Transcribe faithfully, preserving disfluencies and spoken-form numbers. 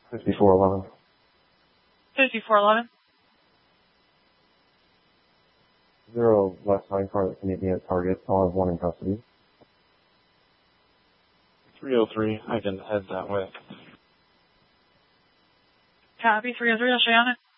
fifty-four eleven. fifty-four eleven. Zero left side car that can meet me at Target. I'll have one in custody. three oh three, I can head that way. Copy, three oh three, I'll show you on it.